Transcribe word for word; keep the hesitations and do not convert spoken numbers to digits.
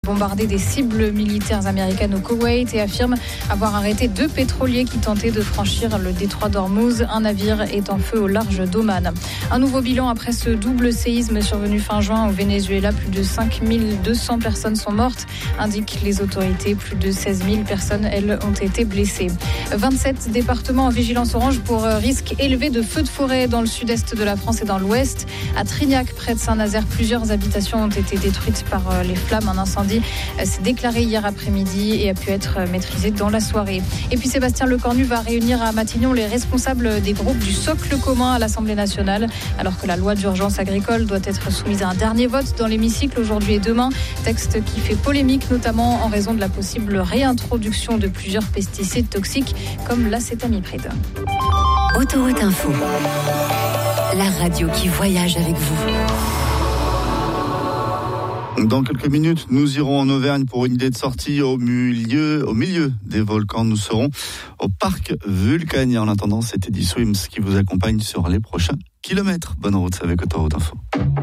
bombardé des cibles militaires américaines au Koweït et affirme avoir arrêté deux pétroliers qui tentaient de franchir le détroit d'Ormuz. Un navire est en feu au large d'Oman. Un nouveau bilan après ce double séisme survenu fin juin au Venezuela. Plus de cinq mille deux cents personnes sont mortes, indiquent les autorités. Plus de seize mille personnes, elles, ont été blessées. vingt-sept départements en vigilance orange pour risque élevé de feux de forêt dans le sud-est de la France et dans l'ouest. À Trignac, près de Saint-Nazaire, plusieurs habitations ont été détruites par les flammes. Un incendie s'est déclaré hier après-midi et a pu être maîtrisé dans la soirée. Et puis Sébastien Lecornu va réunir à Matignon les responsables des groupes du socle commun à l'Assemblée nationale, alors que la loi d'urgence agricole doit être soumise à un dernier vote dans l'hémicycle aujourd'hui et demain. Texte qui fait polémique, notamment en raison de la possible réintroduction de plusieurs pesticides toxiques comme l'acétamipride. Autoroute Info, la radio qui voyage avec vous. Dans quelques minutes, nous irons en Auvergne pour une idée de sortie au milieu, au milieu des volcans. Nous serons au parc Vulcania. En attendant, c'est Teddy Swims qui vous accompagne sur les prochains kilomètres. Bonne route avec Autoroute Info.